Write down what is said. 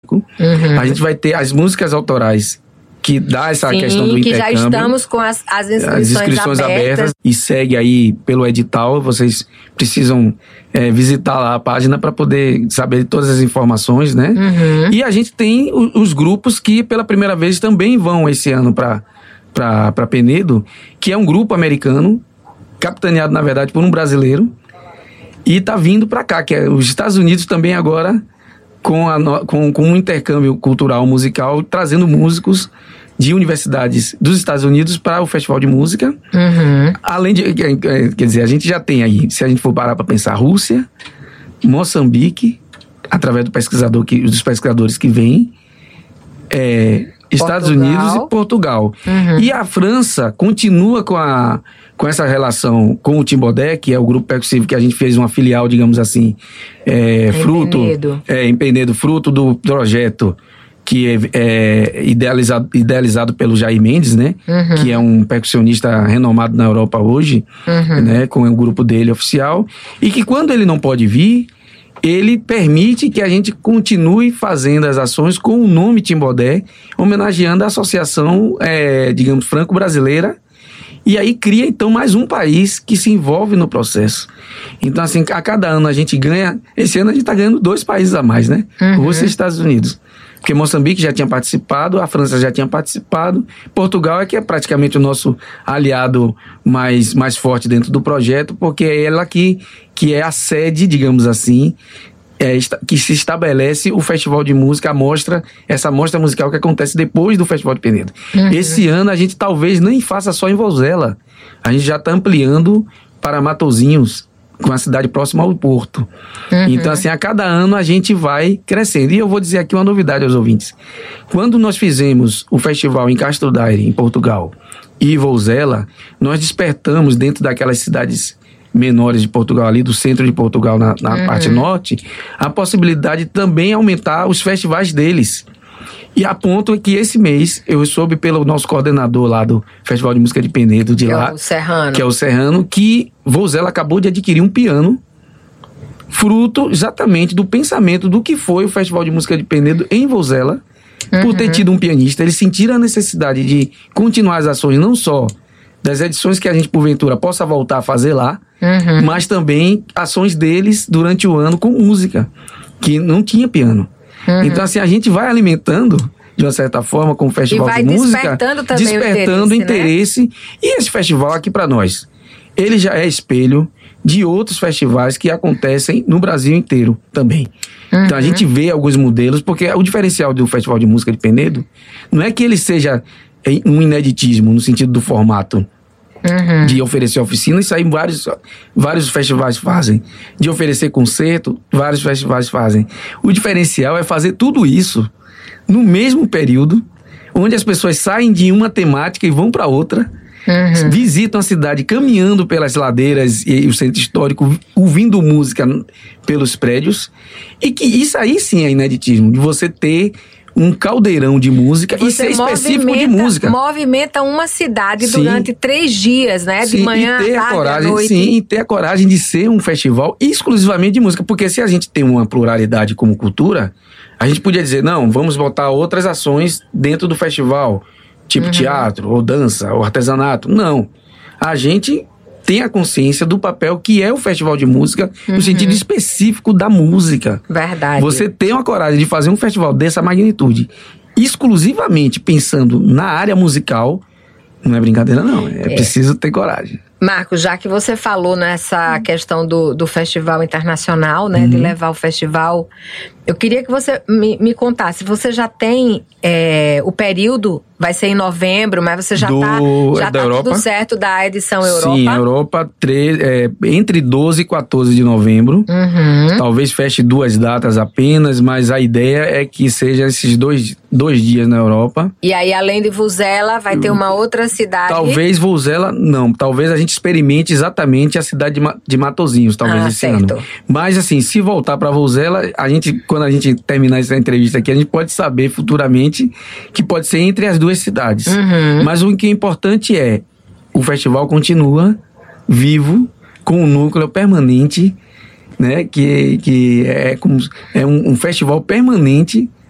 A gente vai ter as músicas autorais, que dá essa questão do intercâmbio. Que já estamos com as inscrições abertas. E segue aí pelo edital. Vocês precisam visitar lá a página para poder saber todas as informações, né? E a gente tem os grupos que pela primeira vez também vão esse ano para Penedo, que é um grupo americano, capitaneado na verdade por um brasileiro, e tá vindo para cá, que é os Estados Unidos também agora, com um intercâmbio cultural musical, trazendo músicos de universidades dos Estados Unidos para o Festival de Música. Além de, quer dizer, a gente já tem aí, se a gente for parar para pensar, Rússia, Moçambique, através dos pesquisadores que vêm, Estados Unidos e Portugal. E a França continua com essa relação com o Timbodé, que é o grupo percussivo que a gente fez uma filial, digamos assim, em Penedo, fruto do projeto que é idealizado pelo Jair Mendes, né? Que é um percussionista renomado na Europa hoje, né? Com o grupo dele oficial, e que quando ele não pode vir, ele permite que a gente continue fazendo as ações com o nome Timbodé, homenageando a associação, digamos, franco-brasileira. E aí cria, então, mais um país que se envolve no processo. Então, assim, a cada ano a gente ganha... Esse ano a gente está ganhando 2 países a mais, né? Rússia e Estados Unidos. Porque Moçambique já tinha participado, a França já tinha participado, Portugal que é praticamente o nosso aliado mais forte dentro do projeto, porque é ela que é a sede, digamos assim, que se estabelece o Festival de Música, essa mostra musical que acontece depois do Festival de Penedo. Esse ano a gente talvez nem faça só em Vouzela, a gente já está ampliando para Matosinhos, com a cidade próxima ao Porto. Então, assim, a cada ano a gente vai crescendo. E eu vou dizer aqui uma novidade aos ouvintes. Quando nós fizemos o festival em Castro Daire, em Portugal, e Vouzela, nós despertamos dentro daquelas cidades menores de Portugal, ali do centro de Portugal, na parte norte, a possibilidade de também aumentar os festivais deles. E a ponto que esse mês eu soube pelo nosso coordenador lá do Festival de Música de Penedo de lá, que é o Serrano, que Vouzela acabou de adquirir um piano, fruto exatamente do pensamento do que foi o Festival de Música de Penedo em Vouzela, por ter tido um pianista. Eles sentiram a necessidade de continuar as ações, não só das edições que a gente porventura possa voltar a fazer lá, mas também ações deles durante o ano com música, que não tinha piano. Então, assim, a gente vai alimentando, de uma certa forma, com o Festival de Música, despertando interesse. Né? E esse festival aqui para nós, ele já é espelho de outros festivais que acontecem no Brasil inteiro também. Então, a gente vê alguns modelos, porque o diferencial do Festival de Música de Penedo não é que ele seja um ineditismo, no sentido do formato, de oferecer oficina, isso aí vários festivais fazem. De oferecer concerto, vários festivais fazem. O diferencial é fazer tudo isso no mesmo período, onde as pessoas saem de uma temática e vão para outra, visitam a cidade caminhando pelas ladeiras e o centro histórico, ouvindo música pelos prédios, e que isso aí sim é ineditismo, de você ter um caldeirão de música e ser específico de música. Movimenta uma cidade durante 3 dias, né? De manhã, à tarde, à noite. Sim, e ter a coragem de ser um festival exclusivamente de música. Porque se a gente tem uma pluralidade como cultura, a gente podia dizer, não, vamos botar outras ações dentro do festival, tipo teatro, ou dança, ou artesanato. Não. A gente tem a consciência do papel que é o Festival de Música, no sentido específico da música. Verdade. Você tem uma coragem de fazer um festival dessa magnitude, exclusivamente pensando na área musical, não é brincadeira não, preciso ter coragem. Marcos, já que você falou nessa questão do festival internacional, né, de levar o festival, eu queria que você me contasse, você já tem o período, vai ser em novembro, mas você já tá tudo certo da edição Europa? Sim, Europa, entre 12 e 14 de novembro, talvez feche 2 datas apenas, mas a ideia é que seja esses dois dias na Europa. E aí, além de Vouzela, vai ter uma outra cidade? Talvez Vouzela, não, talvez a gente experimente exatamente a cidade de Matosinhos, talvez esse ano. Mas assim, se voltar para Vouzela, quando a gente terminar essa entrevista aqui, a gente pode saber futuramente que pode ser entre as 2 cidades. Mas o que é importante é, o festival continua vivo, com um núcleo permanente, né, que é um festival permanente